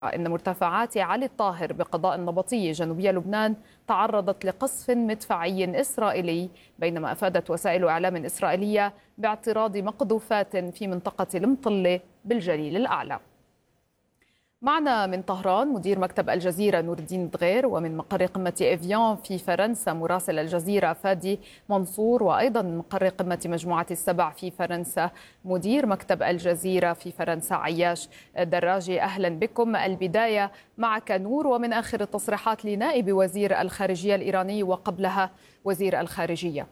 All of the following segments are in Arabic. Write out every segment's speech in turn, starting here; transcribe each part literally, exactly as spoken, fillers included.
إن مرتفعات علي الطاهر بقضاء النبطية جنوبية لبنان تعرضت لقصف مدفعي إسرائيلي، بينما أفادت وسائل إعلام إسرائيلية باعتراض مقذوفات في منطقة المطلة بالجليل الأعلى. معنا من طهران مدير مكتب الجزيرة نور الدين دغير، ومن مقر قمة إيفيان في فرنسا مراسل الجزيرة فادي منصور، وأيضا من مقر قمة مجموعة السبع في فرنسا مدير مكتب الجزيرة في فرنسا عياش دراجي. أهلا بكم. البداية معك نور، ومن آخر التصريحات لنائب وزير الخارجية الإيراني وقبلها وزير الخارجية.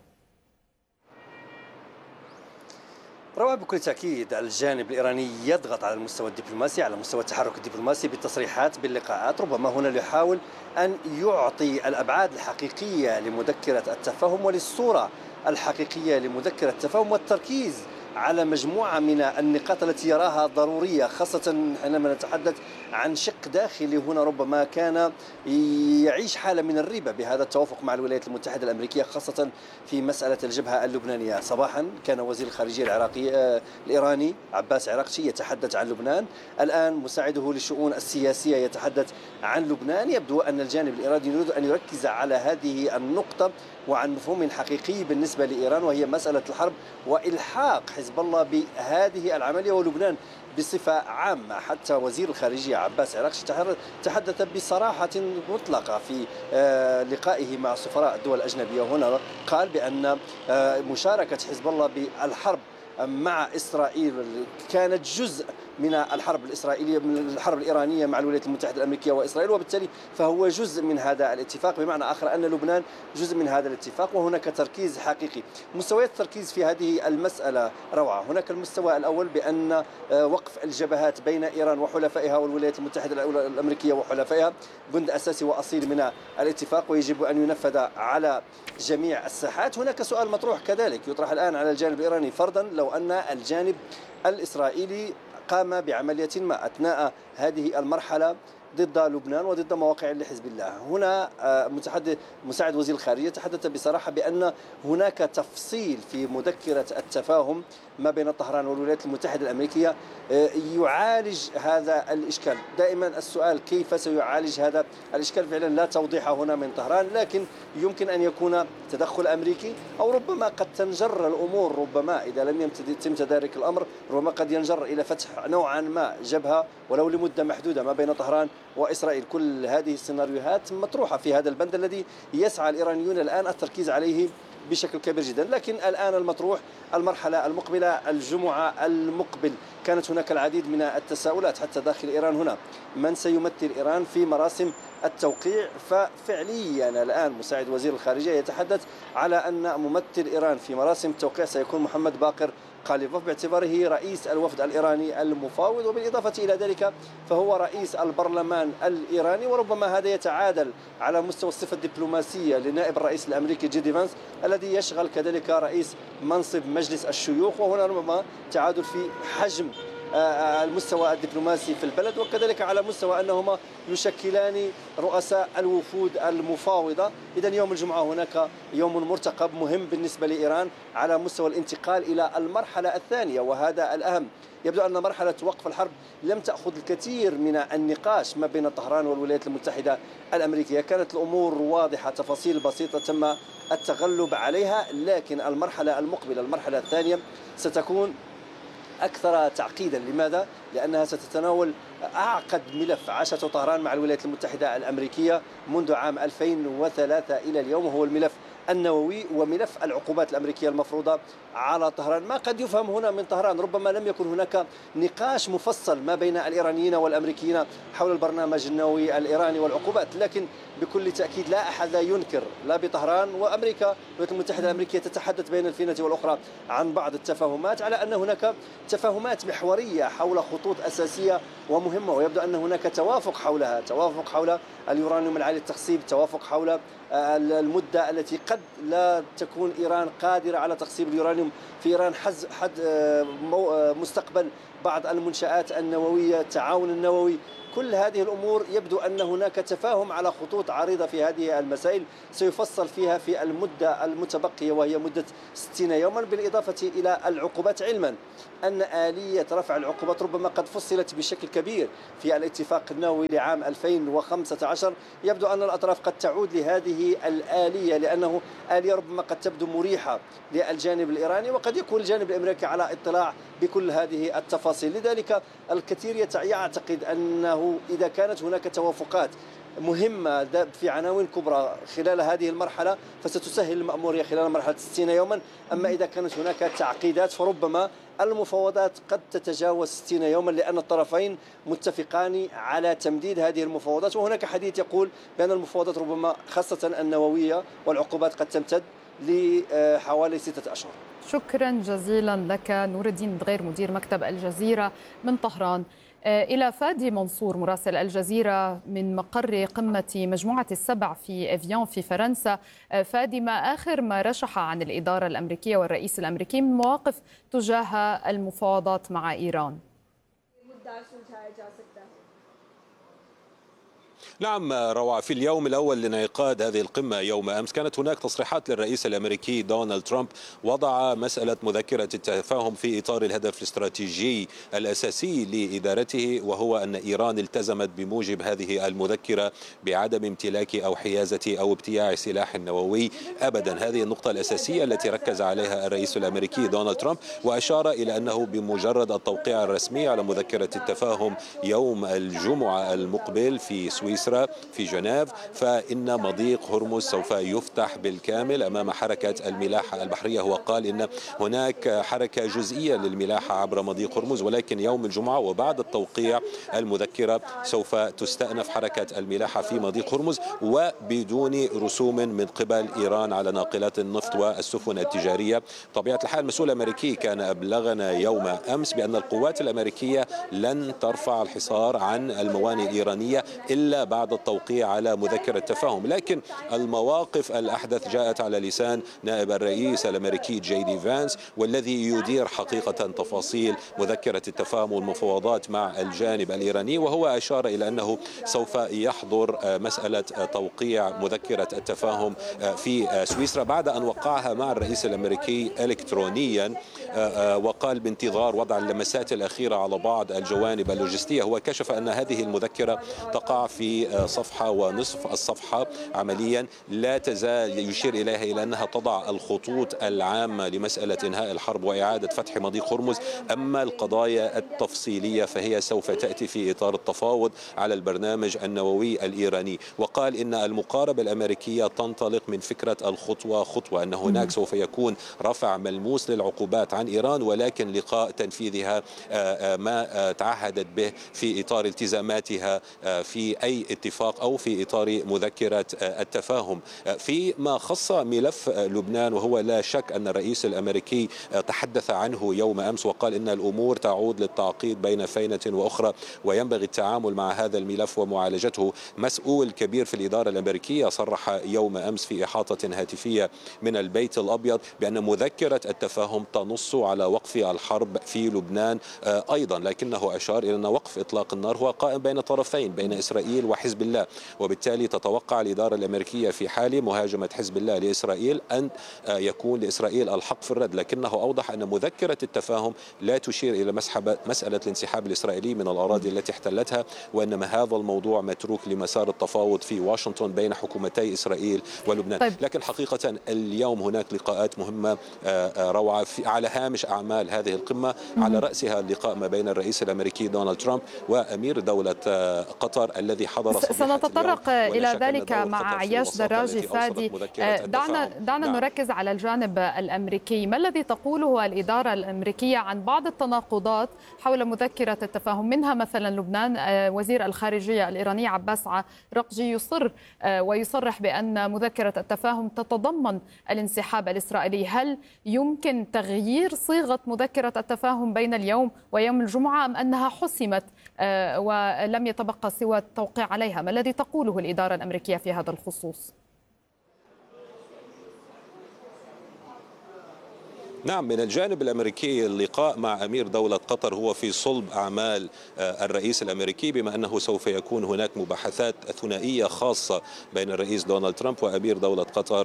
روى بكل تأكيد الجانب الإيراني يضغط على المستوى الدبلوماسي، على مستوى التحرك الدبلوماسي بالتصريحات باللقاءات، ربما هنا ليحاول أن يعطي الأبعاد الحقيقية لمذكرة التفاهم وللصورة الحقيقية لمذكرة التفاهم والتركيز على مجموعة من النقاط التي يراها ضرورية، خاصة حينما نتحدث عن شق داخلي هنا ربما كان يعيش حالة من الريبة بهذا التوافق مع الولايات المتحدة الأمريكية، خاصة في مسألة الجبهة اللبنانية. صباحا كان وزير الخارجية العراقي الإيراني عباس عراقشي يتحدث عن لبنان، الآن مساعده للشؤون السياسية يتحدث عن لبنان. يبدو أن الجانب الإيراني يريد أن يركز على هذه النقطة وعن مفهوم حقيقي بالنسبة لإيران، وهي مسألة الحرب وإلحاق حزب الله بهذه العملية ولبنان بصفة عامة. حتى وزير الخارجية عباس عراقشي تحدث بصراحة مطلقة في لقائه مع سفراء الدول الأجنبية هنا، قال بأن مشاركة حزب الله بالحرب مع إسرائيل كانت جزء من الحرب الإسرائيلية، من الحرب الإيرانية مع الولايات المتحدة الأمريكية وإسرائيل، وبالتالي فهو جزء من هذا الاتفاق، بمعنى آخر أن لبنان جزء من هذا الاتفاق وهناك تركيز حقيقي. مستويات التركيز في هذه المسألة روعة. هناك المستوى الأول بأن وقف الجبهات بين إيران وحلفائها والولايات المتحدة الأمريكية وحلفائها بند أساسي وأصيل من الاتفاق ويجب أن ينفذ على جميع الساحات. هناك سؤال مطروح كذلك يطرح الآن على الجانب الإيراني، فرضا لو أن الجانب الإسرائيلي قام بعملية ما أثناء هذه المرحلة ضد لبنان وضد مواقع لحزب الله. هنا متحدث مساعد وزير الخارجية تحدث بصراحة بأن هناك تفصيل في مذكرة التفاهم ما بين طهران والولايات المتحدة الأمريكية يعالج هذا الإشكال. دائما السؤال كيف سيعالج هذا الإشكال؟ فعلا لا توضيح هنا من طهران، لكن يمكن أن يكون تدخل أمريكي، أو ربما قد تنجر الأمور، ربما إذا لم يتم تدارك الأمر ربما قد ينجر إلى فتح نوعا ما جبهة ولو لمدة محدودة ما بين طهران وإسرائيل. كل هذه السيناريوهات مطروحة في هذا البند الذي يسعى الإيرانيون الآن التركيز عليه بشكل كبير جدا. لكن الآن المطروح المرحلة المقبلة، الجمعة المقبل. كانت هناك العديد من التساؤلات حتى داخل إيران هنا، من سيمثل إيران في مراسم التوقيع؟ ففعليا الآن مساعد وزير الخارجية يتحدث على أن ممثل إيران في مراسم التوقيع سيكون محمد باقر قاليفوف باعتباره رئيس الوفد الإيراني المفاوض، وبالإضافة إلى ذلك فهو رئيس البرلمان الإيراني، وربما هذا يتعادل على مستوى الصفة الدبلوماسية لنائب الرئيس الأمريكي جي دي فانس الذي يشغل كذلك رئيس منصب مجلس الشيوخ، وهنا ربما تعادل في حجم المستوى الدبلوماسي في البلد، وكذلك على مستوى أنهما يشكلان رؤساء الوفود المفاوضة. إذن يوم الجمعة هناك يوم مرتقب مهم بالنسبة لإيران على مستوى الانتقال إلى المرحلة الثانية، وهذا الأهم. يبدو أن مرحلة وقف الحرب لم تأخذ الكثير من النقاش ما بين طهران والولايات المتحدة الأمريكية، كانت الأمور واضحة، تفاصيل بسيطة تم التغلب عليها، لكن المرحلة المقبلة المرحلة الثانية ستكون أكثر تعقيدا. لماذا؟ لأنها ستتناول أعقد ملف عاشته طهران مع الولايات المتحدة الأمريكية منذ عام ألفين وثلاثة إلى اليوم، وهو الملف النووي وملف العقوبات الأمريكية المفروضة على طهران. ما قد يفهم هنا من طهران، ربما لم يكن هناك نقاش مفصل ما بين الإيرانيين والأمريكيين حول البرنامج النووي الإيراني والعقوبات، لكن بكل تأكيد لا أحد ينكر، لا بطهران وأمريكا الولايات المتحدة الأمريكية تتحدث بين الفينة والأخرى عن بعض التفاهمات، على أن هناك تفاهمات محورية حول خطوط أساسية ومهمة، ويبدو أن هناك توافق حولها، توافق حول اليورانيوم العالي التخصيب، توافق حول المدة التي قد لا تكون إيران قادرة على تخصيب اليورانيوم في إيران، حز حد مستقبل بعض المنشآت النووية، التعاون النووي كل هذه الأمور يبدو أن هناك تفاهم على خطوط عريضة في هذه المسائل سيفصل فيها في المدة المتبقية وهي مدة ستين يوما، بالإضافة إلى العقوبات، علما أن آلية رفع العقوبات ربما قد فصلت بشكل كبير في الاتفاق النووي لعام ألفين وخمسة عشر. يبدو أن الأطراف قد تعود لهذه الآلية لأنه آلية ربما قد تبدو مريحة للجانب الإيراني، وقد يكون الجانب الأمريكي على اطلاع بكل هذه التفاصيل. لذلك الكثير يعتقد أنه إذا كانت هناك توافقات مهمة في عناوين كبرى خلال هذه المرحلة فستسهل المأمورية خلال مرحلة ستين يوما. أما إذا كانت هناك تعقيدات فربما المفاوضات قد تتجاوز ستين يوما، لأن الطرفين متفقان على تمديد هذه المفاوضات. وهناك حديث يقول بأن المفاوضات ربما خاصة النووية والعقوبات قد تمتد لحوالي ستة أشهر. شكرا جزيلا لك نور الدين دغير مدير مكتب الجزيرة من طهران. إلى فادي منصور مراسل الجزيرة من مقر قمة مجموعة السبع في إفيان في فرنسا. فادي، ما آخر ما رشح عن الإدارة الأمريكية والرئيس الأمريكي من مواقف تجاه المفاوضات مع إيران؟ نعم روعة، في اليوم الأول لانعقاد هذه القمة يوم أمس كانت هناك تصريحات للرئيس الأمريكي دونالد ترامب وضع مسألة مذكرة التفاهم في إطار الهدف الاستراتيجي الأساسي لإدارته، وهو أن إيران التزمت بموجب هذه المذكرة بعدم امتلاك أو حيازة أو ابتياع سلاح نووي أبدا. هذه النقطة الأساسية التي ركز عليها الرئيس الأمريكي دونالد ترامب، وأشار إلى أنه بمجرد التوقيع الرسمي على مذكرة التفاهم يوم الجمعة المقبل في سويسرا في جنيف فإن مضيق هرمز سوف يفتح بالكامل أمام حركة الملاحة البحرية. هو قال إن هناك حركة جزئية للملاحة عبر مضيق هرمز، ولكن يوم الجمعة وبعد التوقيع المذكرة سوف تستأنف حركة الملاحة في مضيق هرمز وبدون رسوم من قبل إيران على ناقلات النفط والسفن التجارية. طبيعة الحال المسؤول الأمريكي كان أبلغنا يوم أمس بأن القوات الأمريكية لن ترفع الحصار عن الموانئ الإيرانية إلا بعد التوقيع على مذكرة التفاهم، لكن المواقف الأحدث جاءت على لسان نائب الرئيس الأمريكي جي دي فانس، والذي يدير حقيقة تفاصيل مذكرة التفاهم والمفاوضات مع الجانب الإيراني، وهو أشار إلى أنه سوف يحضر مسألة توقيع مذكرة التفاهم في سويسرا بعد أن وقعها مع الرئيس الأمريكي إلكترونيا، وقال بانتظار وضع اللمسات الأخيرة على بعض الجوانب اللوجستية. هو كشف أن هذه المذكرة تقع في صفحة ونصف الصفحة عمليا، لا تزال يشير إليها إلى أنها تضع الخطوط العامة لمسألة إنهاء الحرب وإعادة فتح مضيق هرمز. أما القضايا التفصيلية فهي سوف تأتي في إطار التفاوض على البرنامج النووي الإيراني. وقال إن المقاربة الأمريكية تنطلق من فكرة الخطوة خطوة، أن هناك سوف يكون رفع ملموس للعقوبات عن إيران، ولكن لقاء تنفيذها ما تعهدت به في إطار التزاماتها في أي اتفاق أو في إطار مذكرة التفاهم. فيما خص ملف لبنان، وهو لا شك أن الرئيس الأمريكي تحدث عنه يوم أمس وقال إن الأمور تعود للتعقيد بين فينة وأخرى وينبغي التعامل مع هذا الملف ومعالجته. مسؤول كبير في الإدارة الأمريكية صرح يوم أمس في إحاطة هاتفية من البيت الأبيض بأن مذكرة التفاهم تنص على وقف الحرب في لبنان أيضا، لكنه أشار إلى أن وقف إطلاق النار هو قائم بين طرفين، بين إسرائيل وحزب الله، وبالتالي تتوقع الإدارة الأمريكية في حال مهاجمة حزب الله لإسرائيل أن يكون لإسرائيل الحق في الرد. لكنه أوضح أن مذكرة التفاهم لا تشير إلى مسألة الانسحاب الإسرائيلي من الأراضي التي احتلتها، وإنما هذا الموضوع متروك لمسار التفاوض في واشنطن بين حكومتي إسرائيل ولبنان. طيب. لكن حقيقة اليوم هناك لقاءات مهمة روعة على هامش أعمال هذه القمة، على رأسها اللقاء ما بين الرئيس الأمريكي دونالد ترامب وأمير دولة قطر الذي حضر. سنتطرق إلى ذلك مع عياش دراجي. فادي، دعنا دعنا نعم. نركز على الجانب الأمريكي. ما الذي تقوله الإدارة الأمريكية عن بعض التناقضات حول مذكرة التفاهم؟ منها مثلا لبنان، وزير الخارجية الإيراني عباس عراقجي يصر ويصرح بأن مذكرة التفاهم تتضمن الانسحاب الإسرائيلي. هل يمكن تغيير صيغة مذكرة التفاهم بين اليوم ويوم الجمعة، أم أنها حسمت ولم يتبقى سوى التوقيع عليها؟ ما الذي تقوله الإدارة الأمريكية في هذا الخصوص؟ نعم، من الجانب الأمريكي اللقاء مع أمير دولة قطر هو في صلب أعمال الرئيس الأمريكي، بما أنه سوف يكون هناك مباحثات ثنائية خاصة بين الرئيس دونالد ترامب وأمير دولة قطر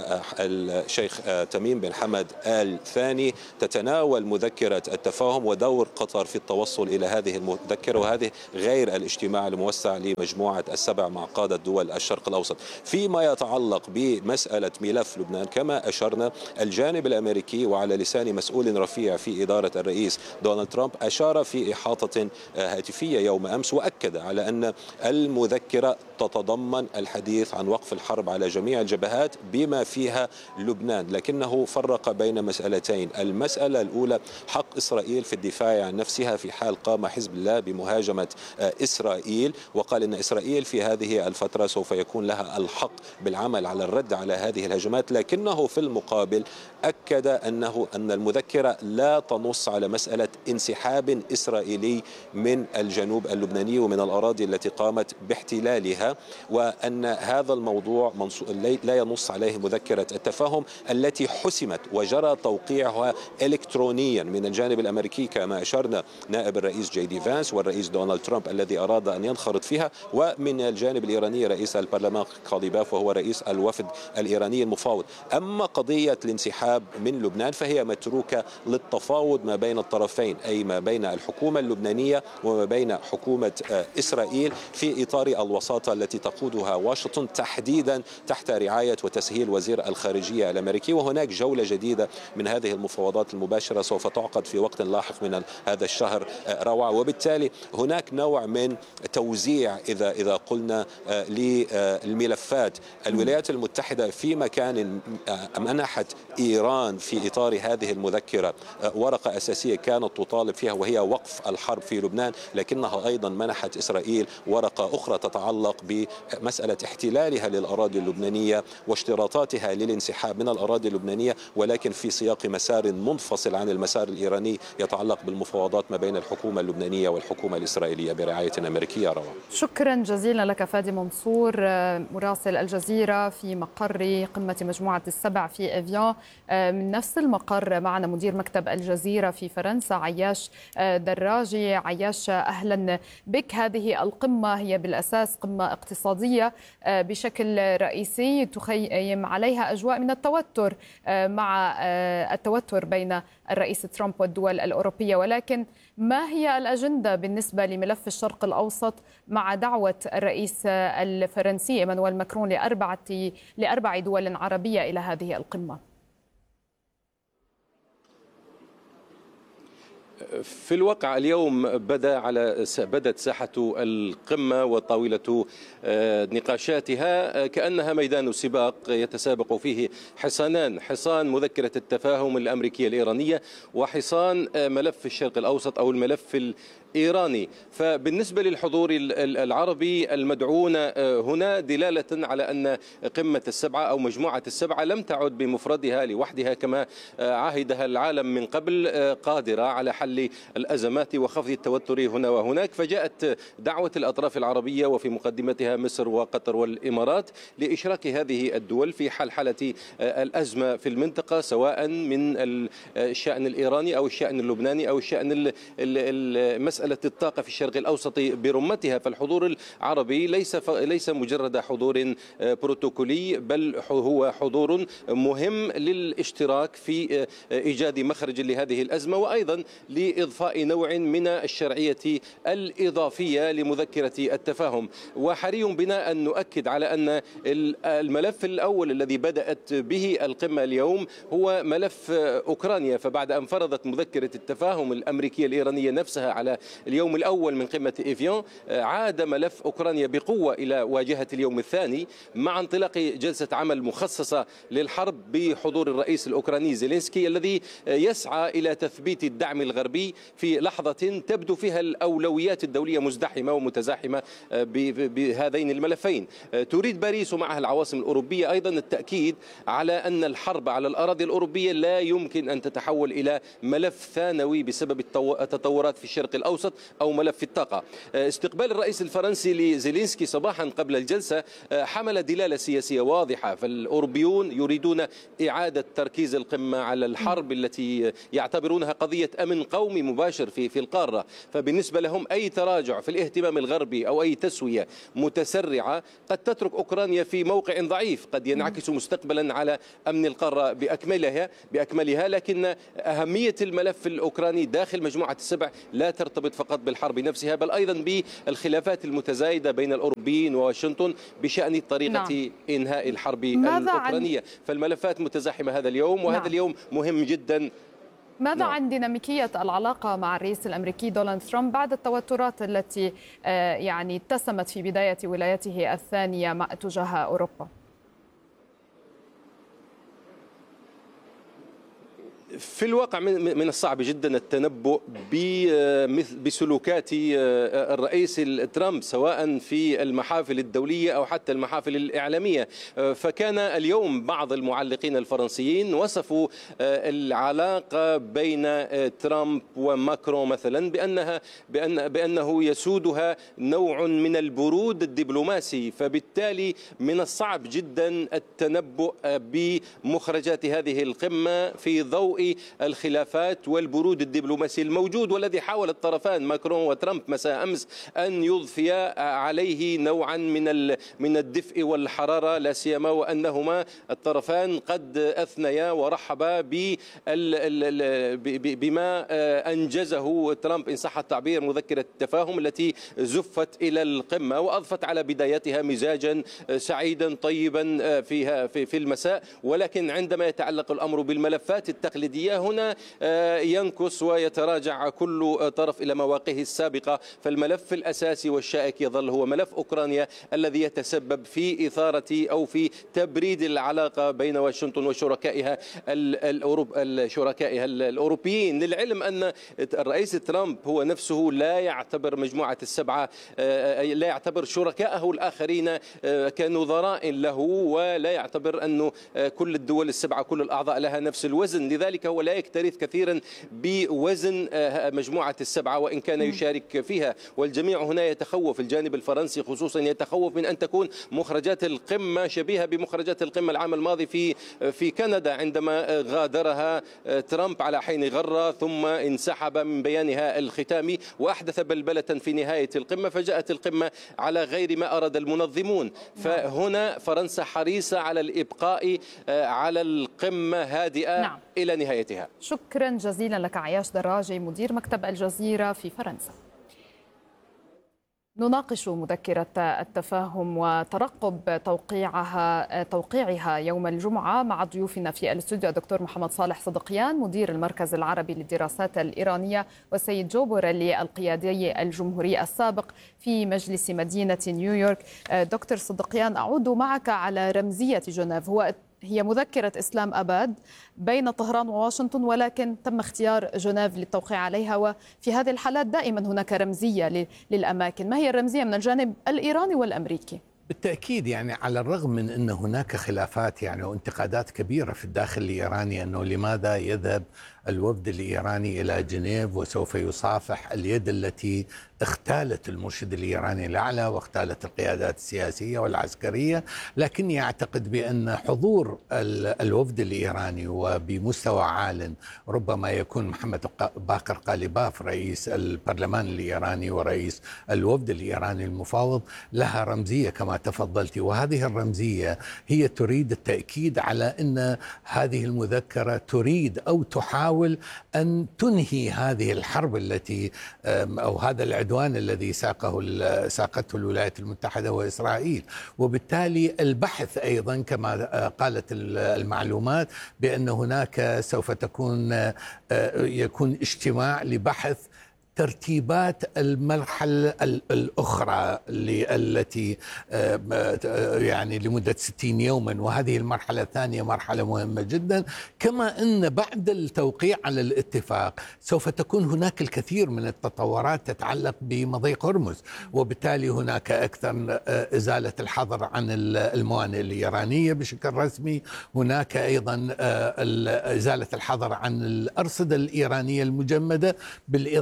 الشيخ تميم بن حمد آل ثاني، تتناول مذكرة التفاهم ودور قطر في التوصل إلى هذه المذكرة، وهذه غير الاجتماع الموسع لمجموعة السبع مع قادة دول الشرق الأوسط. فيما يتعلق بمسألة ملف لبنان كما أشرنا، الجانب الأمريكي وعلى لسان مسؤول رفيع في إدارة الرئيس دونالد ترامب أشار في إحاطة هاتفية يوم أمس وأكد على أن المذكرة تتضمن الحديث عن وقف الحرب على جميع الجبهات بما فيها لبنان، لكنه فرق بين مسألتين. المسألة الأولى حق إسرائيل في الدفاع عن نفسها في حال قام حزب الله بمهاجمة إسرائيل، وقال أن إسرائيل في هذه الفترة سوف يكون لها الحق بالعمل على الرد على هذه الهجمات، لكنه في المقابل أكد أنه أن المذكرة لا تنص على مسألة انسحاب إسرائيلي من الجنوب اللبناني ومن الأراضي التي قامت باحتلالها، وأن هذا الموضوع لا ينص عليه مذكرة التفاهم التي حسمت وجرى توقيعها إلكترونيا من الجانب الأمريكي كما أشرنا نائب الرئيس جي دي فانس والرئيس دونالد ترامب الذي أراد أن ينخرط فيها، ومن الجانب الإيراني رئيس البرلمان قاضيباف وهو رئيس الوفد الإيراني المفاوض. أما قضية الانسحاب من لبنان فهي متروكة للتفاوض ما بين الطرفين، أي ما بين الحكومة اللبنانية وما بين حكومة إسرائيل في إطار الوساطة التي تقودها واشنطن تحديدا تحت رعاية وتسهيل وزير الخارجية الأمريكي. وهناك جولة جديدة من هذه المفاوضات المباشرة سوف تعقد في وقت لاحق من هذا الشهر روعة، وبالتالي هناك نوع من توزيع إذا إذا قلنا للملفات. الولايات المتحدة في مكان منحت إيران في إطار هذه المذكرة ورقة أساسية كانت تطالب فيها وهي وقف الحرب في لبنان، لكنها أيضا منحت إسرائيل ورقة أخرى تتعلق بمسألة احتلالها للأراضي اللبنانية واشتراطاتها للانسحاب من الأراضي اللبنانية، ولكن في سياق مسار منفصل عن المسار الإيراني يتعلق بالمفاوضات ما بين الحكومة اللبنانية والحكومة الإسرائيلية برعاية أمريكية. روى. شكرا جزيلا لك فادي منصور مراسل الجزيرة في مقر قمة مجموعة السبع في إفيان. من نفس المقر معنا مدير مكتب الجزيرة في فرنسا عياش دراجي. عياش، أهلا بك. هذه القمة هي بالأساس قمة اقتصادية بشكل رئيسي تخيم عليها أجواء من التوتر مع التوتر بين الرئيس ترامب والدول الأوروبية، ولكن ما هي الأجندة بالنسبة لملف الشرق الأوسط مع دعوة الرئيس الفرنسي إيمانويل ماكرون لأربعة لأربع دول عربية إلى هذه القمة؟ في الواقع اليوم بدا على بدت ساحة القمة وطاولة نقاشاتها كأنها ميدان سباق يتسابق فيه حصانان، حصان مذكرة التفاهم الأمريكية الإيرانية وحصان ملف الشرق الأوسط أو الملف إيراني. فبالنسبة للحضور العربي المدعون هنا دلالة على أن قمة السبعة أو مجموعة السبعة لم تعد بمفردها لوحدها كما عاهدها العالم من قبل قادرة على حل الأزمات وخفض التوتر هنا وهناك، فجاءت دعوة الأطراف العربية وفي مقدمتها مصر وقطر والإمارات لإشراك هذه الدول في حلحلة الأزمة في المنطقة، سواء من الشأن الإيراني أو الشأن اللبناني أو الشأن مسألة الطاقة في الشرق الأوسط برمتها. فالحضور العربي ليس ليس مجرد حضور بروتوكولي، بل هو حضور مهم للاشتراك في إيجاد مخرج لهذه الأزمة، وأيضا لإضفاء نوع من الشرعية الإضافية لمذكرة التفاهم. وحري بنا أن نؤكد على أن الملف الأول الذي بدأت به القمة اليوم هو ملف أوكرانيا، فبعد أن فرضت مذكرة التفاهم الأمريكية الإيرانية نفسها على اليوم الأول من قمة إفيان، عاد ملف أوكرانيا بقوة إلى واجهة اليوم الثاني مع انطلاق جلسة عمل مخصصة للحرب بحضور الرئيس الأوكراني زيلينسكي الذي يسعى إلى تثبيت الدعم الغربي في لحظة تبدو فيها الأولويات الدولية مزدحمة ومتزاحمة بهذين الملفين. تريد باريس ومعها العواصم الأوروبية أيضا التأكيد على أن الحرب على الأراضي الأوروبية لا يمكن أن تتحول إلى ملف ثانوي بسبب التطورات في الشرق الأوسط، الأوسط أو ملف الطاقة. استقبال الرئيس الفرنسي لزيلينسكي صباحا قبل الجلسة حمل دلالة سياسية واضحة، فالأوروبيون يريدون إعادة تركيز القمة على الحرب التي يعتبرونها قضية أمن قومي مباشر في في القارة، فبالنسبة لهم أي تراجع في الاهتمام الغربي أو أي تسوية متسرعة قد تترك أوكرانيا في موقع ضعيف، قد ينعكس مستقبلا على أمن القارة بأكملها بأكملها لكن أهمية الملف الأوكراني داخل مجموعة السبع لا ترتبط فقط بالحرب نفسها، بل أيضا بالخلافات المتزايدة بين الأوروبيين وواشنطن بشأن طريقة نعم. إنهاء الحرب الأوكرانية. فالملفات متزاحمة هذا اليوم، وهذا نعم. اليوم مهم جدا. ماذا نعم. عن ديناميكية العلاقة مع الرئيس الأمريكي دونالد ترامب بعد التوترات التي يعني اتسمت في بداية ولايته الثانية تجاه أوروبا؟ في الواقع من الصعب جدا التنبؤ بسلوكات الرئيس ترامب سواء في المحافل الدولية أو حتى المحافل الإعلامية، فكان اليوم بعض المعلقين الفرنسيين وصفوا العلاقة بين ترامب وماكرون مثلا بأنها بأن بأنه يسودها نوع من البرود الدبلوماسي، فبالتالي من الصعب جدا التنبؤ بمخرجات هذه القمة في ضوء الخلافات والبرود الدبلوماسي الموجود، والذي حاول الطرفان ماكرون وترامب مساء أمس أن يضفيا عليه نوعا من من الدفء والحرارة، لا سيما وأنهما الطرفان قد أثنيا ورحبا بما أنجزه ترامب إن صح التعبير مذكرة التفاهم التي زفت إلى القمة، وأضفت على بدايتها مزاجا سعيدا طيبا فيها في في المساء. ولكن عندما يتعلق الأمر بالملفات التقليدية هنا ينكس ويتراجع كل طرف إلى مواقعه السابقة، فالملف الأساسي والشائك يظل هو ملف أوكرانيا الذي يتسبب في إثارة أو في تبريد العلاقة بين واشنطن وشركائها الأوروب الشركائها الأوروبيين. للعلم أن الرئيس ترامب هو نفسه لا يعتبر مجموعة السبعة لا يعتبر شركائه الآخرين كنظراء له، ولا يعتبر أنه كل الدول السبعة كل الأعضاء لها نفس الوزن، لذلك هو لا يكترث كثيرا بوزن مجموعة السبعة وإن كان يشارك فيها. والجميع هنا يتخوف، الجانب الفرنسي خصوصا يتخوف من أن تكون مخرجات القمة شبيهة بمخرجات القمة العام الماضي في في كندا عندما غادرها ترامب على حين غرة ثم انسحب من بيانها الختامي وأحدث بلبلة في نهاية القمة، فجاءت القمة على غير ما أراد المنظمون. فهنا فرنسا حريصة على الإبقاء على القمة هادئة نعم. إلى نهايتها. شكرا جزيلا لك عياش دراجي مدير مكتب الجزيرة في فرنسا. نناقش مذكرة التفاهم وترقب توقيعها توقيعها يوم الجمعة مع ضيوفنا في الاستوديو الدكتور محمد صالح صدقيان مدير المركز العربي للدراسات الإيرانية، والسيد جو بوريلي القيادي الجمهوري السابق في مجلس مدينة نيويورك. دكتور صدقيان، أعود معك على رمزية جنيف. هو هي مذكرة إسلام أباد بين طهران وواشنطن، ولكن تم اختيار جنيف للتوقيع عليها، وفي هذه الحالات دائما هناك رمزية للأماكن. ما هي الرمزية من الجانب الإيراني والأمريكي؟ بالتأكيد يعني على الرغم من أن هناك خلافات يعني وانتقادات كبيرة في الداخل الإيراني أنه لماذا يذهب الوفد الإيراني إلى جنيف وسوف يصافح اليد التي اختالت المرشد الإيراني الأعلى واختالت القيادات السياسية والعسكرية، لكني أعتقد بأن حضور الوفد الإيراني وبمستوى عال ربما يكون محمد باقر قالباف رئيس البرلمان الإيراني ورئيس الوفد الإيراني المفاوض لها رمزية كما تفضلت، وهذه الرمزية هي تريد التأكيد على أن هذه المذكرة تريد أو تحاول أن تنهي هذه الحرب التي أو هذا العدوان الذي ساقه ساقته الولايات المتحدة وإسرائيل. وبالتالي البحث أيضا كما قالت المعلومات بأن هناك سوف تكون يكون اجتماع لبحث ترتيبات المرحلة الأخرى التي يعني لمدة ستين يوما، وهذه المرحلة الثانية مرحلة مهمة جدا. كما أن بعد التوقيع على الاتفاق سوف تكون هناك الكثير من التطورات تتعلق بمضيق هرمز، وبالتالي هناك أكثر إزالة الحظر عن الموانئ الإيرانية بشكل رسمي، هناك أيضا إزالة الحظر عن الأرصدة الإيرانية المجمدة، بالإضافة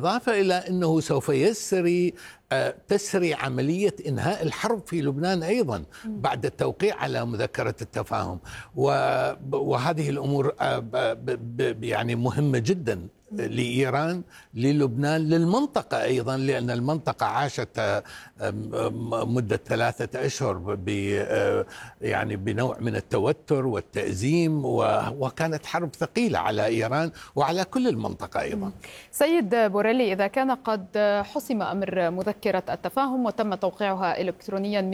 إلى أنه سوف يسري تسري عملية إنهاء الحرب في لبنان أيضا بعد التوقيع على مذكرة التفاهم. وهذه الأمور يعني مهمة جدا لإيران، للبنان، للمنطقة أيضا، لأن المنطقة عاشت مدة ثلاثة أشهر يعني بنوع من التوتر والتأزيم، وكانت حرب ثقيلة على إيران وعلى كل المنطقة أيضا. سيد بوريلي، إذا كان قد حسم أمر مذكرة التفاهم وتم توقيعها إلكترونيا